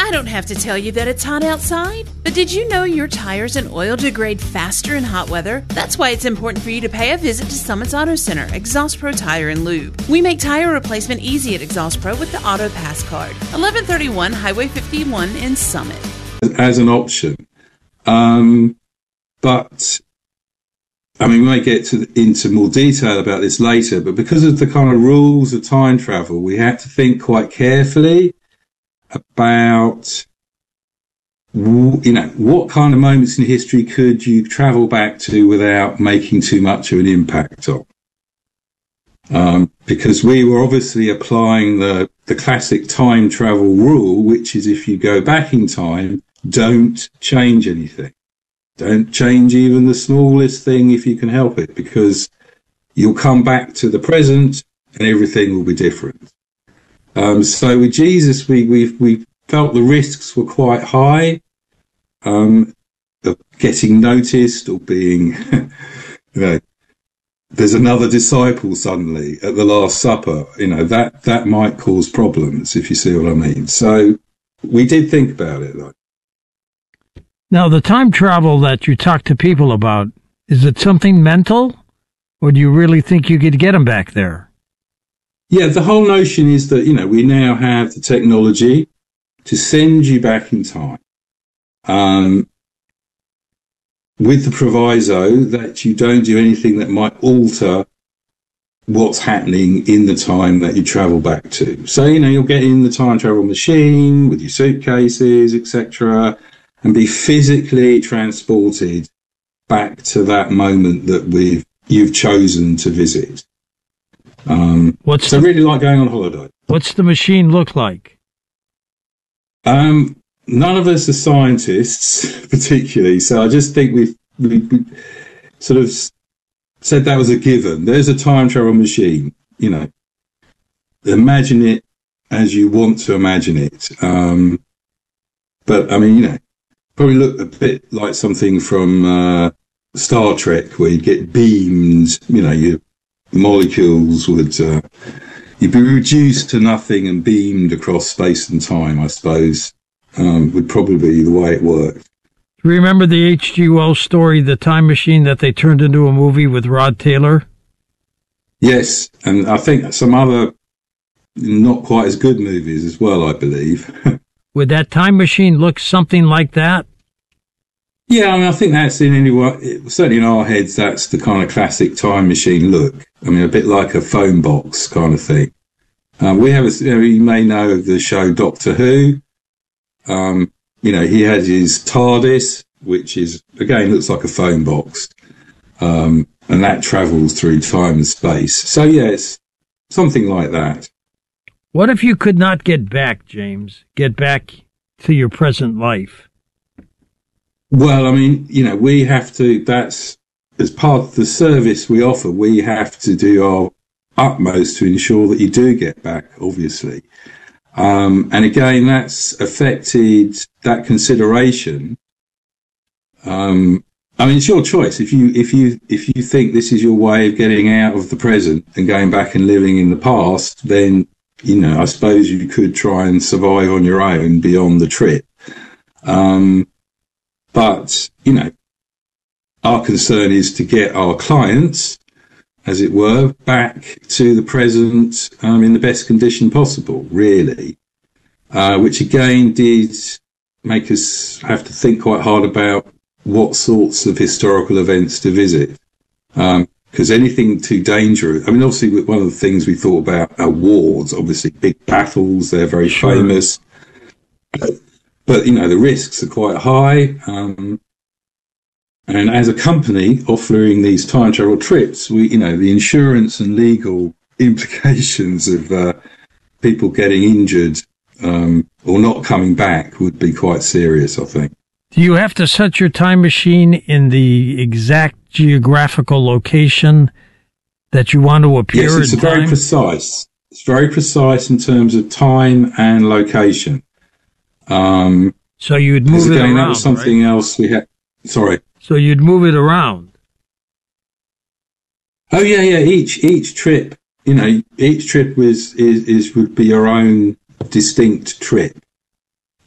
I don't have to tell you that it's hot outside, but did you know your tires and oil degrade faster in hot weather? That's why it's important for you to pay a visit to Summit's Auto Center, Exhaust Pro Tire and Lube. We make tire replacement easy at Exhaust Pro with the Auto Pass card. 1131 Highway 51 in Summit. As an option. But, I mean, we may get into more detail about this later, but because of the kind of rules of time travel, we have to think quite carefully about, what kind of moments in history could you travel back to without making too much of an impact on? Because we were obviously applying the classic time travel rule, which is if you go back in time, don't change anything. Don't change even the smallest thing if you can help it, because you'll come back to the present and everything will be different. So with Jesus, we felt the risks were quite high, of getting noticed or being, there's another disciple suddenly at the Last Supper. That might cause problems, if you see what I mean. So we did think about it, though. Now, the time travel that you talk to people about, is it something mental, or do you really think you could get them back there? Yeah, the whole notion is that, we now have the technology to send you back in time, with the proviso that you don't do anything that might alter what's happening in the time that you travel back to. So, you'll get in the time travel machine with your suitcases, etc., and be physically transported back to that moment that you've chosen to visit. Really like going on holiday. What's the machine look like? None of us are scientists, particularly, so I just think we sort of said that was a given. There's a time travel machine, imagine it as you want to imagine it. But, I mean, probably look a bit like something from Star Trek, where you'd get beamed, your molecules would you'd be reduced to nothing and beamed across space and time, I suppose, would probably be the way it worked. Remember the H.G. Wells story, The Time Machine, that they turned into a movie with Rod Taylor? Yes, and I think some other not quite as good movies as well, I believe. Would that time machine look something like that? Yeah, I mean, I think that's certainly in our heads, that's the kind of classic time machine look. I mean, a bit like a phone box kind of thing. You may know of the show Doctor Who. He has his TARDIS, which looks like a phone box. And that travels through time and space. So, yes, something like that. What if you could not get back, James? Get back to your present life? Well, I mean, we have to, that's as part of the service we offer, we have to do our utmost to ensure that you do get back, obviously. And again, that's affected that consideration. I mean, it's your choice. If you think this is your way of getting out of the present and going back and living in the past, then, I suppose you could try and survive on your own beyond the trip. But, our concern is to get our clients, as it were, back to the present in the best condition possible, really. Which again did make us have to think quite hard about what sorts of historical events to visit. Because anything too dangerous, I mean, obviously one of the things we thought about are wars, obviously big battles, they're very famous. But, the risks are quite high. And as a company offering these time travel trips, the insurance and legal implications of people getting injured or not coming back would be quite serious, I think. Do you have to set your time machine in the exact geographical location that you want to appear in time? Yes, it's very precise. It's very precise in terms of time and location. So you'd move it around, that was something else we had. Sorry. So you'd move it around. Oh yeah. Each trip, each trip would be your own distinct trip.